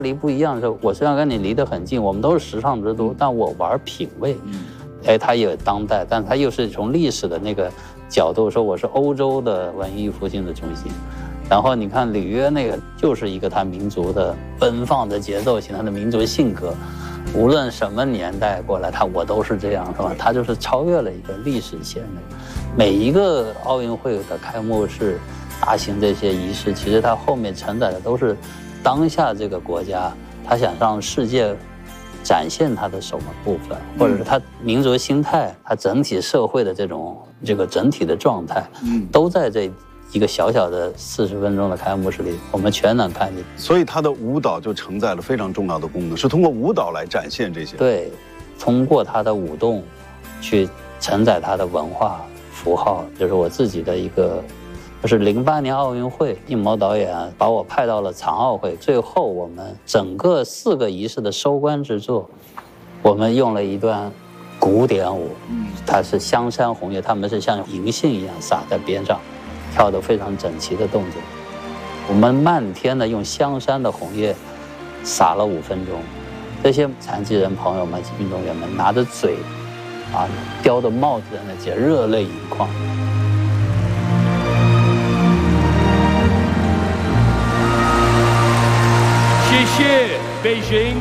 离不一样的时候，我虽然跟你离得很近，我们都是时尚之都，但我玩品味。哎，它也有当代，但它又是从历史的那个角度说，我是欧洲的文艺复兴的中心。然后你看里约那个，就是一个它民族的奔放的节奏型，它的民族性格，无论什么年代过来，我都是这样，是吧？它就是超越了一个历史线的。每一个奥运会的开幕式、大型这些仪式，其实它后面承载的都是当下这个国家，他想让世界展现他的什么部分，或者是他民族心态，他整体社会的这个整体的状态，都在这一个小小的40分钟的开幕式里，我们全能看见。 所以他的舞蹈就承载了非常重要的功能，是通过舞蹈来展现这些。 对，通过他的舞动，去承载他的文化符号，就是我自己的一个。就是08年奥运会，应谋导演把我派到了残奥会，最后我们整个4个仪式的收官之作，我们用了一段古典舞，它是香山红叶，他们是像银杏一样撒在边上，跳得非常整齐的动作。我们漫天的用香山的红叶撒了5分钟，这些残疾人朋友们、运动员们拿着嘴，叼着帽子在那接，热泪盈眶。 谢谢北京。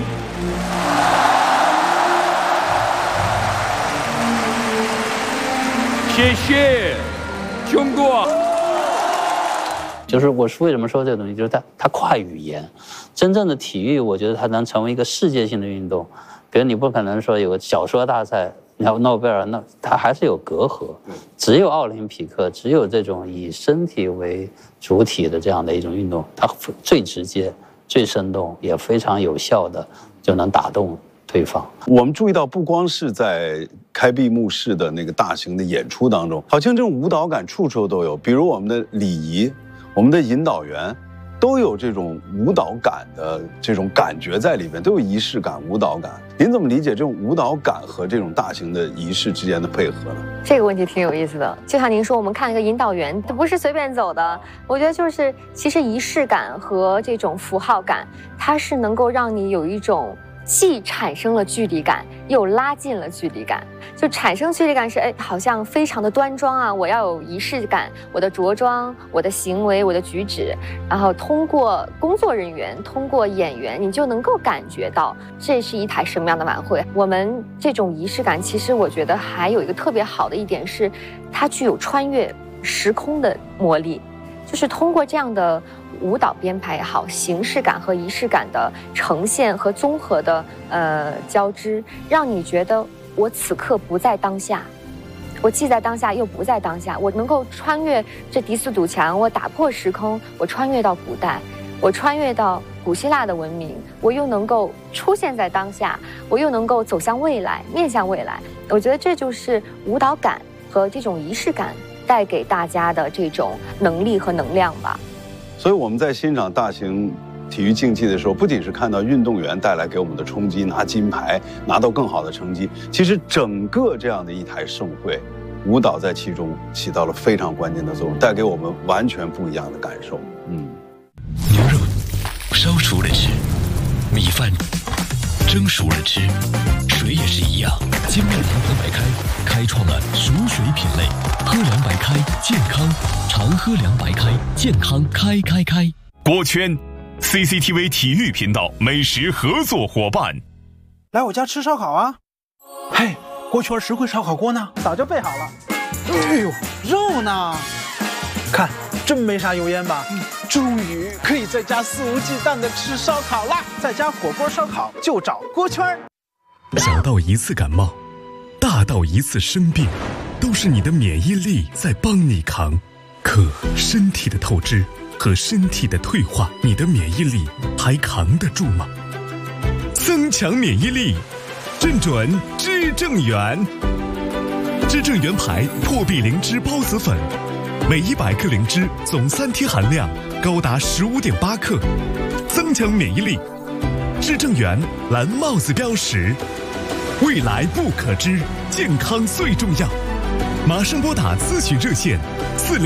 谢谢中国。 就是我是为什么说这个东西，就是它跨语言。真正的体育，我觉得它能成为一个世界性的运动。比如你不可能说有个小说大赛，然后诺贝尔，那它还是有隔阂。只有奥林匹克，只有这种以身体为主体的这样的一种运动，它最直接、最生动，也非常有效的就能打动对方。 我们注意到，不光是在开闭幕式的那个大型的演出当中，好像这种舞蹈感处处都有。比如我们的礼仪，我们的引导员，都有这种舞蹈感的这种感觉在里边，都有仪式感、舞蹈感。您怎么理解这种舞蹈感和这种大型的仪式之间的配合呢？ 这个问题挺有意思的。就像您说，我们看一个引导员，不是随便走的。我觉得就是其实仪式感和这种符号感，它是能够让你有一种既产生了距离感，又拉近了距离感。就产生距离感是，好像非常的端庄啊，我要有仪式感，我的着装、我的行为、我的举止，然后通过工作人员、通过演员，你就能够感觉到这是一台什么样的晚会。我们这种仪式感，其实我觉得还有一个特别好的一点是，它具有穿越时空的魔力，就是通过这样的舞蹈编排也好，形式感和仪式感的呈现和综合的交织，让你觉得我此刻不在当下，我既在当下又不在当下，我能够穿越这第4堵墙，我打破时空，我穿越到古代，我穿越到古希腊的文明，我又能够出现在当下，我又能够走向未来，面向未来。我觉得这就是舞蹈感和这种仪式感带给大家的这种能力和能量吧。 所以我们在欣赏大型体育竞技的时候，不仅是看到运动员带来给我们的冲击，拿金牌，拿到更好的成绩，其实整个这样的一台盛会，舞蹈在其中起到了非常关键的作用，带给我们完全不一样的感受。 牛肉烧熟了吃，米饭蒸熟了吃，水也是一样。金麦堂喝白开开创了熟水品类，喝凉白开健康，常喝凉白开健康开。 锅圈 CCTV 体育频道美食合作伙伴， 来我家吃烧烤啊！嘿，锅圈实惠烧烤锅呢？早就备好了。哎呦，肉呢？看，真没啥油烟吧？终于可以在家肆无忌惮的吃烧烤啦！在家火锅烧烤就找锅圈。 小到一次感冒，大到一次生病，都是你的免疫力在帮你扛。可身体的透支和身体的退化，你的免疫力还扛得住吗？增强免疫力，正准知正元。知正元牌破壁灵芝孢子粉，每100克灵芝总3天含量高达15.8克，增强免疫力。知正元蓝帽子标识，未来不可知，健康最重要。马上拨打咨询热线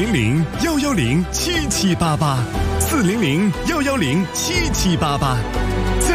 400-110-7788，400-110-7788。